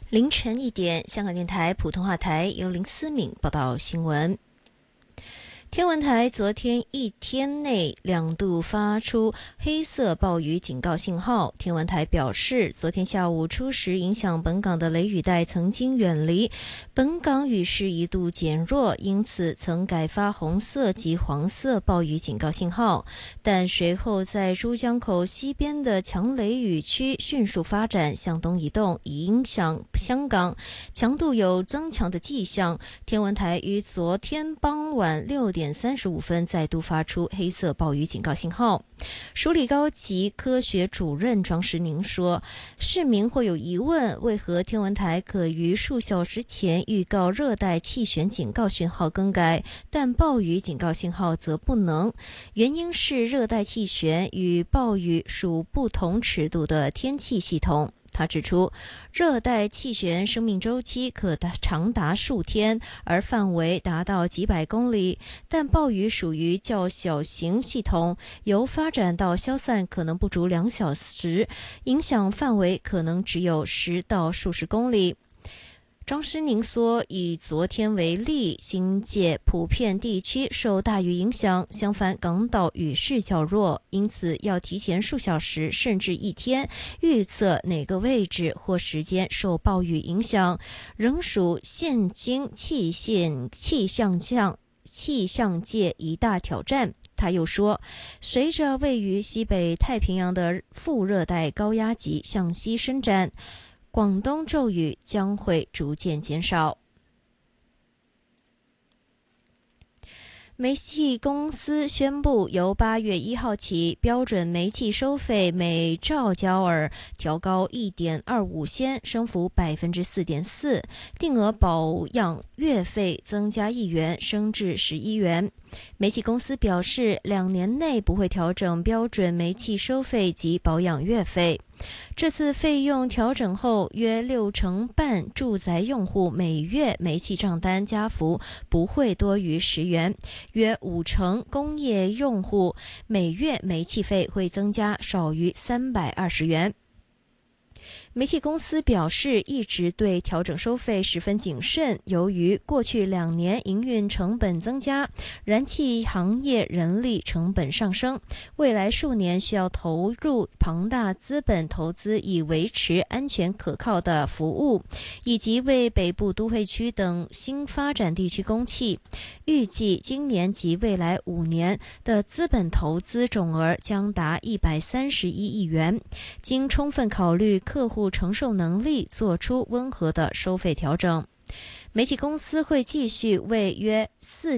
凌晨1点，香港电台普通话台由林思敏报道新闻。天文台昨天一天内2度发出黑色暴雨警告信号。天文台表示，昨天下午初时影响本港的雷雨带曾经远离，本港雨势一度减弱，因此曾改发红色及黄色暴雨警告信号。但随后在珠江口西边的强雷雨区迅速发展向东移动，影响香港，强度有增强的迹象。天文台于昨天傍晚6点35分再度发出黑色暴雨警告信号。署理高级科学主任庄时宁说，市民或有疑问，为何天文台可于数小时前预告热带气旋警告讯号更改，但暴雨警告信号则不能？原因是热带气旋与暴雨属不同尺度的天气系统。他指出，热带气旋生命周期可长达数天，而范围达到几百公里，但暴雨属于较小型系统，由发展到消散可能不足2小时，影响范围可能只有10到数十公里。庄时宁说，以昨天为例，新界普遍地区受大雨影响，相反港岛雨势较弱，因此要提前数小时甚至1天预测哪个位置或时间受暴雨影响，仍属现今气象界一大挑战。他又说，随着位于西北太平洋的副热带高压脊向西伸展，广东骤雨将会逐渐减少。煤气公司宣布，由8月1号起，标准煤气收费每兆焦耳调高1.25仙，升幅4.4%，定额保养月费增加1元，升至11元。煤气公司表示，2年内不会调整标准煤气收费及保养月费。这次费用调整后，约60%半住宅用户每月煤气账单加幅不会多于10元，约50%工业用户每月煤气费会增加少于320元。煤气公司表示，一直对调整收费十分谨慎，由于过去2年营运成本增加，燃气行业人力成本上升，未来数年需要投入庞大资本投资以维持安全可靠的服务，以及为北部都会区等新发展地区供气。预计今年及未来5年的资本投资总额将达131亿元，经充分考虑客户承受能力，做出温和的收费调整。煤气公司会继续为约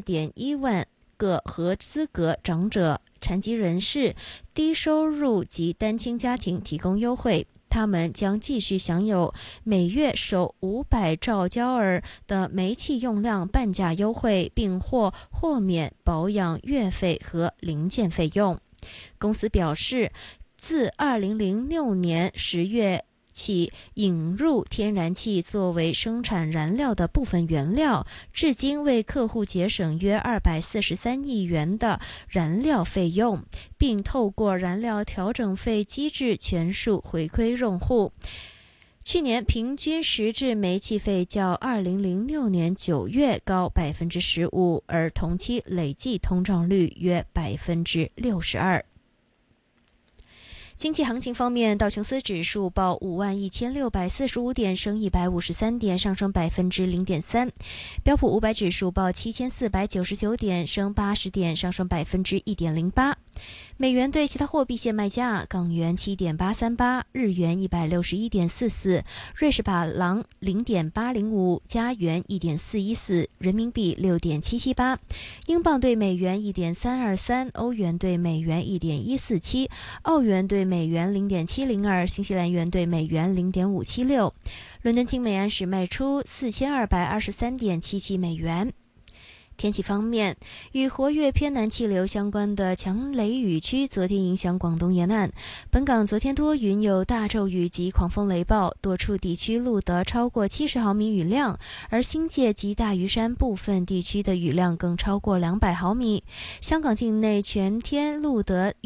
4.1万个合资格长者、残疾人士、低收入及单亲家庭提供优惠，他们将继续享有每月首500兆焦耳的煤气用量半价优惠，并或免保养月费和零件费用。公司表示，自2006年10月起引入天然气作为生产燃料的部分原料，至今为客户节省约243亿元的燃料费用，并透过燃料调整费机制全数回馈用户。去年平均实质煤气费较2006年9月高15%，而同期累计通胀率约62%。经济行情方面，道琼斯指数报51645点，升153点，上升0.3%；标普500指数报7499点，升80点，上升1.08%。美元对其他货币现卖价：港元7.838，日元161.44，瑞士法郎0.805，加元1.414，人民币6.778，英镑对美元1.323，欧元对美元1.147，澳元对美元0.702，新西兰元对美元0.576。伦敦金每安士卖出4223.77美元。天气方面，与活跃偏南气流相关的强雷雨区昨天影响广东沿岸，本港昨天多云有大骤雨及狂风雷暴，多处地区录得超过70毫米雨量，而新界及大屿山部分地区的雨量更超过200毫米。香港境内全天录得